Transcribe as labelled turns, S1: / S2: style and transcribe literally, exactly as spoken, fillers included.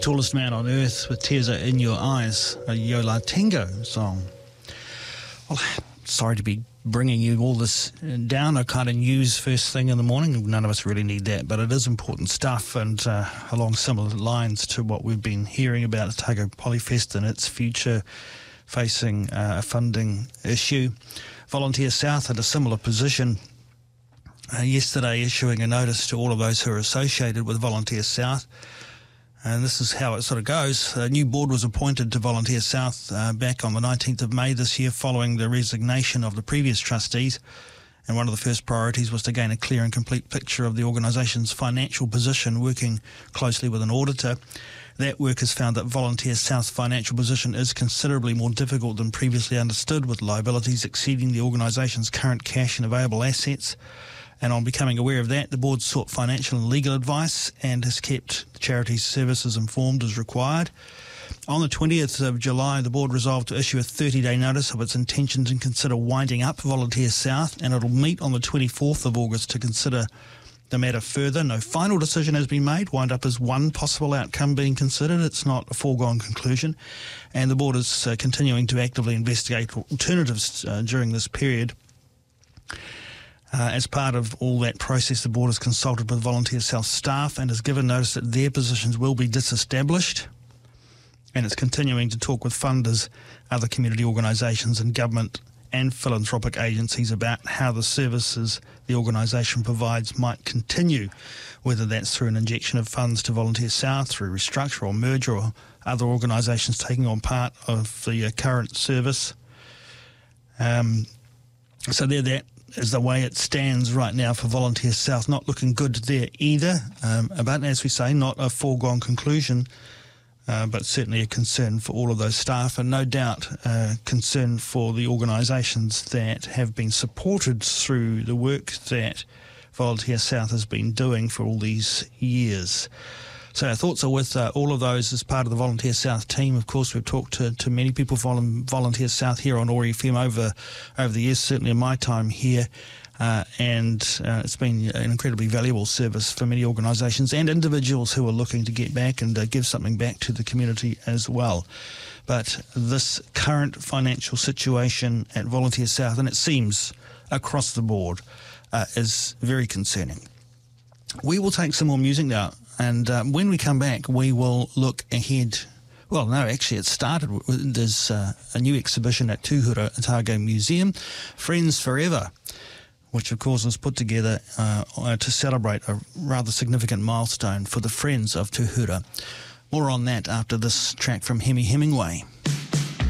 S1: Tallest Man on Earth with Tears Are In Your Eyes, a Yo La Tengo song. Well, sorry to be bringing you all this downer kind of news first thing in the morning. None of us really need that, but it is important stuff, and uh, along similar lines to what we've been hearing about Otago Polyfest and its future facing uh, a funding issue. Volunteer South had a similar position uh, yesterday, issuing a notice to all of those who are associated with Volunteer South. And this is how it sort of goes. A new board was appointed to Volunteer South uh, back on the nineteenth of May this year following the resignation of the previous trustees. And one of the first priorities was to gain a clear and complete picture of the organisation's financial position, working closely with an auditor. That work has found that Volunteer South's financial position is considerably more difficult than previously understood, with liabilities exceeding the organisation's current cash and available assets. And on becoming aware of that, the board sought financial and legal advice and has kept the charity's services informed as required. On the twentieth of July, the board resolved to issue a thirty-day notice of its intention to consider winding up Volunteer South, and it'll meet on the twenty-fourth of August to consider the matter further. No final decision has been made. Wind up is one possible outcome being considered. It's not a foregone conclusion. And the board is uh, continuing to actively investigate alternatives uh, during this period. Uh, as part of all that process, the board has consulted with Volunteer South staff and has given notice that their positions will be disestablished, and it's continuing to talk with funders, other community organisations and government and philanthropic agencies about how the services the organisation provides might continue, whether that's through an injection of funds to Volunteer South, through restructure or merger, or other organisations taking on part of the uh, current service. Um, so they're that. Is the way it stands right now for Volunteer South. Not looking good there either, um, but as we say, not a foregone conclusion, uh, but certainly a concern for all of those staff, and no doubt uh, concern for the organisations that have been supported through the work that Volunteer South has been doing for all these years. So our thoughts are with uh, all of those as part of the Volunteer South team. Of course, we've talked to, to many people from Volunteer South here on O A R F M over, over the years, certainly in my time here. Uh, and uh, it's been an incredibly valuable service for many organisations and individuals who are looking to get back and uh, give something back to the community as well. But this current financial situation at Volunteer South, and it seems across the board, uh, is very concerning. We will take some more music now. And um, when we come back, we will look ahead. Well, no, actually, it started. There's uh, a new exhibition at Tuhura Otago Museum, Friends Forever, which, of course, was put together uh, to celebrate a rather significant milestone for the Friends of Tuhura. More on that after this track from Hemi Hemingway.